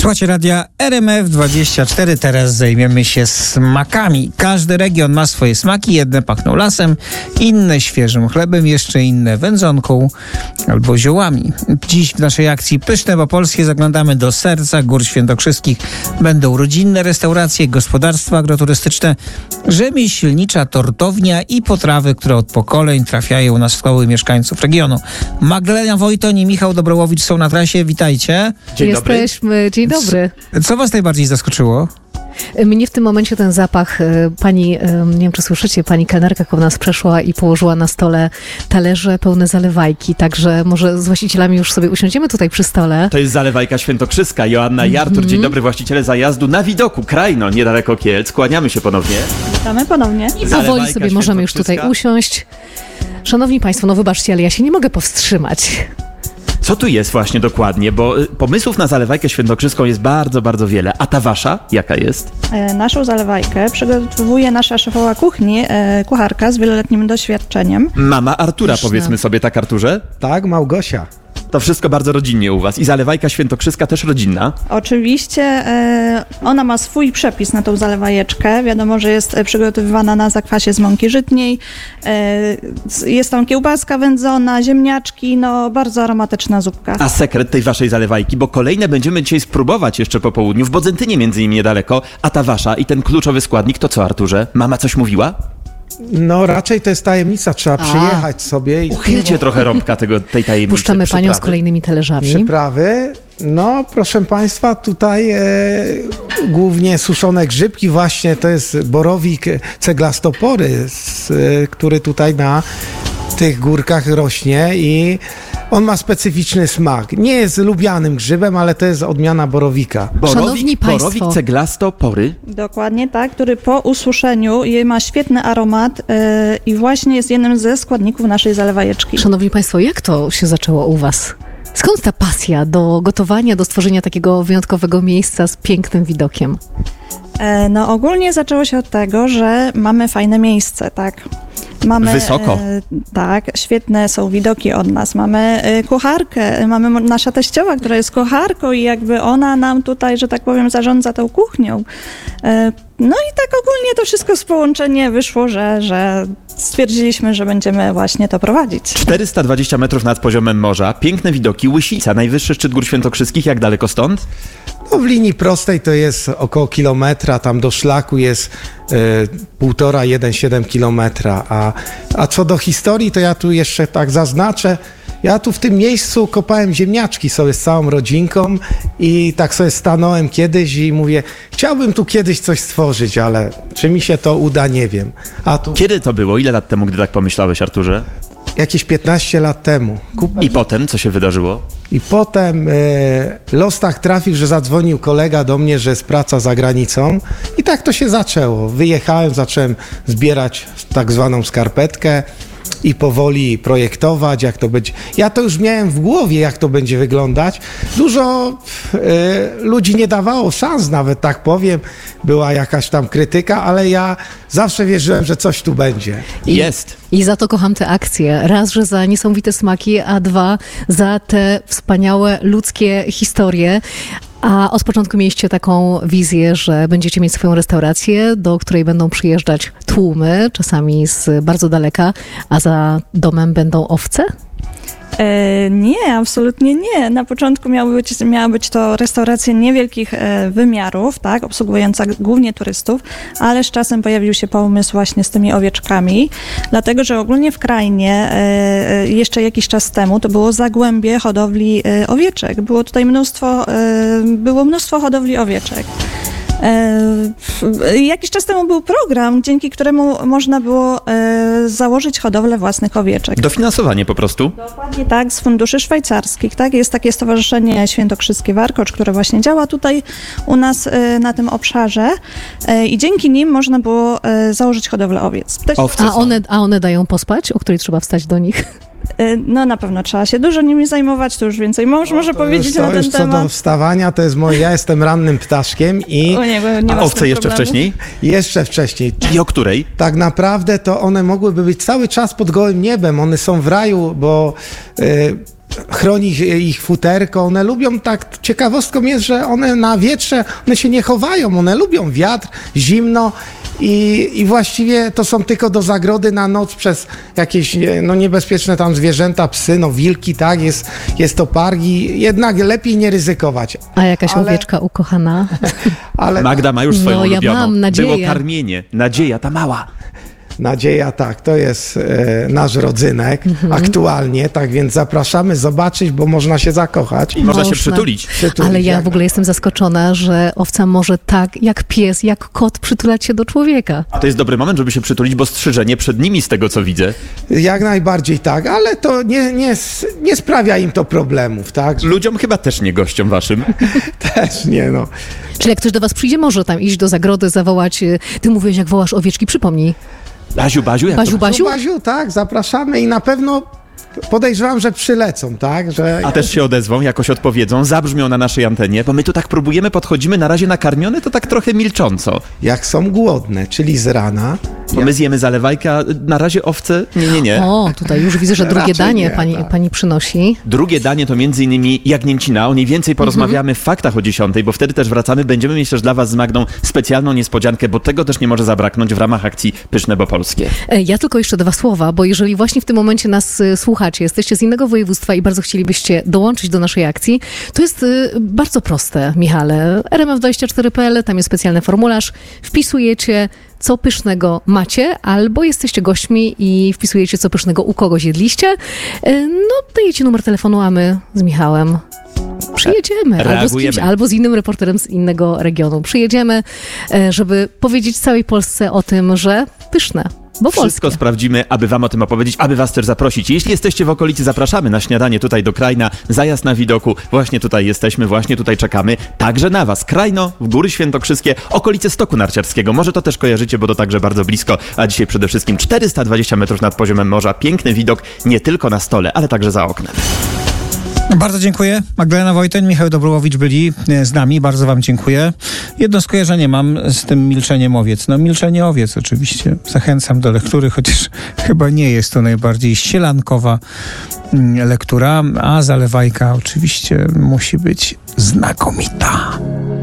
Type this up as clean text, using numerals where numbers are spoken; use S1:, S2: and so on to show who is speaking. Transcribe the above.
S1: Słuchajcie radia RMF24, teraz zajmiemy się smakami. Każdy region ma swoje smaki, jedne pachną lasem, inne świeżym chlebem, jeszcze inne wędzonką albo ziołami. Dziś w naszej akcji Pyszne po polskie zaglądamy do serca Gór Świętokrzyskich. Będą rodzinne restauracje, gospodarstwa agroturystyczne, rzemieślnicza tortownia i potrawy, które od pokoleń trafiają na stoły mieszkańców regionu. Magdalena Wojtoń i Michał Dobrołowicz są na trasie, witajcie.
S2: Dzień dobry.
S3: Jesteśmy. Dzień dobry.
S1: Co was najbardziej zaskoczyło?
S3: Mnie w tym momencie ten zapach, pani, nie wiem czy słyszycie, pani kelnerka koło nas przeszła i położyła na stole talerze pełne zalewajki, także może z właścicielami już sobie usiądziemy tutaj przy stole.
S2: To jest zalewajka świętokrzyska. Joanna Jartur, dzień dobry, właściciele zajazdu na widoku, Krajno, niedaleko Kielc. Kłaniamy się ponownie.
S4: Witamy ponownie.
S3: I powoli sobie możemy już tutaj usiąść. Szanowni Państwo, no wybaczcie, ale ja się nie mogę powstrzymać.
S2: Co tu jest właśnie dokładnie? Bo pomysłów na zalewajkę świętokrzyską jest bardzo, bardzo wiele. A ta wasza, jaka jest?
S4: Naszą zalewajkę przygotowuje nasza szefowa kuchni, kucharka z wieloletnim doświadczeniem.
S2: Mama Artura,
S3: Pyszne.
S2: powiedzmy sobie, tak Arturze?
S5: Tak, Małgosia.
S2: To wszystko bardzo rodzinnie u was. I zalewajka świętokrzyska też rodzinna.
S4: Oczywiście ona ma swój przepis na tą zalewajeczkę. Wiadomo, że jest przygotowywana na zakwasie z mąki żytniej. Jest tam kiełbaska wędzona, ziemniaczki, no bardzo aromatyczna zupka.
S2: A sekret tej waszej zalewajki, bo kolejne będziemy dzisiaj spróbować jeszcze po południu, w Bodzentynie między innymi niedaleko. A ta wasza i ten kluczowy składnik to co, Arturze? Mama coś mówiła?
S5: No raczej to jest tajemnica, trzeba przyjechać sobie i
S2: Uchylcie trochę rąbka tej tajemnicy.
S3: Puszczamy panią z
S2: przyprawy.
S3: kolejnymi talerzami.
S5: przyprawy. No proszę Państwa, tutaj głównie suszone grzybki, właśnie to jest borowik ceglastopory, który tutaj na tych górkach rośnie i on ma specyficzny smak. Nie jest lubianym grzybem, ale to jest odmiana borowika.
S3: Szanowni państwo.
S2: Borowik ceglastopory.
S4: Dokładnie tak, który po ususzeniu ma świetny aromat i właśnie jest jednym ze składników naszej zalewajeczki.
S3: Szanowni Państwo, jak to się zaczęło u was? Skąd ta pasja do gotowania, do stworzenia takiego wyjątkowego miejsca z pięknym widokiem?
S4: No ogólnie zaczęło się od tego, że mamy fajne miejsce, tak. Mamy,
S2: Wysoko.
S4: Tak, świetne są widoki od nas. Mamy kucharkę, mamy nasza teściowa, która jest kucharką i jakby ona nam tutaj, że tak powiem, zarządza tą kuchnią. No i tak ogólnie to wszystko z połączenia wyszło, że stwierdziliśmy, że będziemy właśnie to prowadzić.
S2: 420 metrów nad poziomem morza, piękne widoki, Łysica, najwyższy szczyt Gór Świętokrzyskich, jak daleko stąd?
S5: No, w linii prostej to jest około kilometra, tam do szlaku jest 1,5–1,7 kilometra. A co do historii, to ja tu jeszcze tak zaznaczę, ja tu w tym miejscu kopałem ziemniaczki sobie z całą rodzinką i tak sobie stanąłem kiedyś i mówię, chciałbym tu kiedyś coś stworzyć, ale czy mi się to uda, nie wiem. A tu
S2: Kiedy to było? Ile lat temu, gdy tak pomyślałeś, Arturze?
S5: jakieś 15 lat temu.
S2: I potem, co się wydarzyło?
S5: I potem los tak trafił, że zadzwonił kolega do mnie, że jest praca za granicą i tak to się zaczęło. Wyjechałem, zacząłem zbierać tak zwaną skarpetkę i powoli projektować, jak to będzie. Ja to już miałem w głowie, jak to będzie wyglądać. Dużo ludzi nie dawało szans, nawet tak powiem. Była jakaś tam krytyka, ale ja zawsze wierzyłem, że coś tu będzie.
S2: Jest.
S3: I za to kocham te akcje. Raz, że za niesamowite smaki, a dwa, za te wspaniałe ludzkie historie. A od początku mieliście taką wizję, że będziecie mieć swoją restaurację, do której będą przyjeżdżać tłumy, czasami z bardzo daleka, a za domem będą owce?
S4: Nie, absolutnie nie. Na początku miała być to restauracja niewielkich wymiarów, tak, obsługująca głównie turystów, ale z czasem pojawił się pomysł właśnie z tymi owieczkami, dlatego że ogólnie w Krajnie jeszcze jakiś czas temu to było zagłębie hodowli owieczek. Było tutaj mnóstwo hodowli owieczek. Jakiś czas temu był program, dzięki któremu można było założyć hodowlę własnych owieczek.
S2: Dofinansowanie po prostu.
S4: Dokładnie tak, z funduszy szwajcarskich, tak? Jest takie stowarzyszenie Świętokrzyskie Warkocz, które właśnie działa tutaj u nas na tym obszarze i dzięki nim można było założyć hodowlę owiec.
S2: Owce są.
S3: A one dają pospać, o której trzeba wstać do nich?
S4: No na pewno trzeba się dużo nimi zajmować, to już więcej mąż może powiedzieć na ten
S5: co do
S4: temat.
S5: wstawania, to jest ja jestem rannym ptaszkiem i
S4: O nie, bo nie
S2: A
S4: ma z tym
S2: owce jeszcze
S4: problemu.
S2: wcześniej?
S5: jeszcze wcześniej.
S2: I o której?
S5: Tak naprawdę to one mogłyby być cały czas pod gołym niebem, one są w raju, bo chroni ich futerko, one lubią tak, ciekawostką jest, że one na wietrze, one się nie chowają, one lubią wiatr, zimno i właściwie to są tylko do zagrody na noc przez jakieś niebezpieczne tam zwierzęta, psy, wilki, tak, jest to pargi, jednak lepiej nie ryzykować.
S3: A jakaś owieczka ukochana?
S5: Ale
S2: Magda ma już swoją ulubioną.
S3: Ja mam nadzieję.
S2: Było karmienie, Nadzieja, ta mała.
S5: Nadzieja, tak, to jest nasz rodzynek aktualnie, tak więc zapraszamy zobaczyć, bo można się zakochać.
S2: I można się przytulić.
S3: Ale ja w ogóle jestem zaskoczona, że owca może tak jak pies, jak kot przytulać się do człowieka.
S2: A to jest dobry moment, żeby się przytulić, bo strzyżenie przed nimi z tego, co widzę.
S5: Jak najbardziej tak, ale to nie sprawia im to problemów, tak?
S2: Ludziom chyba też nie, gościom waszym.
S5: Też nie,
S3: Czyli jak ktoś do was przyjdzie, może tam iść do zagrody, zawołać, ty mówiłeś, jak wołasz owieczki, przypomnij.
S2: Baziu, jak to?
S5: Baziu, tak, zapraszamy i na pewno podejrzewam, że przylecą, tak?
S2: A też się odezwą, jakoś odpowiedzą, zabrzmią na naszej antenie, bo my tu tak próbujemy, podchodzimy na razie nakarmione, to tak trochę milcząco.
S5: Jak są głodne, czyli z rana.
S2: Bo my zjemy zalewajkę, a na razie owce nie.
S3: O, tutaj już widzę, że drugie
S5: Raczej
S3: danie
S5: nie, tak.
S3: pani przynosi.
S2: Drugie danie to między innymi jagnięcina. O niej więcej porozmawiamy w faktach o 10:00, bo wtedy też wracamy. Będziemy mieć też dla was z Magdą specjalną niespodziankę, bo tego też nie może zabraknąć w ramach akcji Pyszne, bo polskie.
S3: Ja tylko jeszcze 2 słowa, bo jeżeli właśnie w tym momencie nas słuchacie, jesteście z innego województwa i bardzo chcielibyście dołączyć do naszej akcji, to jest bardzo proste, Michale. RMF24.pl, tam jest specjalny formularz, wpisujecie, co pysznego macie, albo jesteście gośćmi i wpisujecie, co pysznego u kogoś jedliście. Dajecie numer telefonu, a my z Michałem przyjedziemy. Albo z kimś, albo z innym reporterem z innego regionu. Przyjedziemy, żeby powiedzieć całej Polsce o tym, że pyszne. Bo
S2: Wszystko
S3: polskie.
S2: sprawdzimy, aby wam o tym opowiedzieć, aby was też zaprosić. Jeśli jesteście w okolicy, zapraszamy na śniadanie tutaj do Krajna, zajazd na widoku. Właśnie tutaj jesteśmy, właśnie tutaj czekamy. Także na was. Krajno, w Góry Świętokrzyskie, okolice Stoku Narciarskiego. Może to też kojarzycie, bo to także bardzo blisko. A dzisiaj przede wszystkim 420 metrów nad poziomem morza. Piękny widok nie tylko na stole, ale także za oknem.
S1: Bardzo dziękuję. Magdalena Wojteń, Michał Dobrułowicz byli z nami. Bardzo wam dziękuję. Jedno skojarzenie mam z tym milczeniem owiec. Milczenie owiec oczywiście. Zachęcam do lektury, chociaż chyba nie jest to najbardziej sielankowa lektura, a zalewajka oczywiście musi być znakomita.